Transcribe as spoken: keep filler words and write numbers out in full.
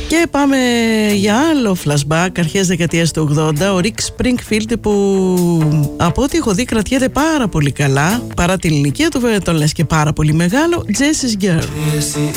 Και πάμε για άλλο flashback, αρχές δεκαετίας του ογδόντα. Ο Rick Springfield, που από ό,τι έχω δει κρατιέται πάρα πολύ καλά, παρά την ηλικία του, βέβαια τον λες και πάρα πολύ μεγάλο. Jessie's Girl.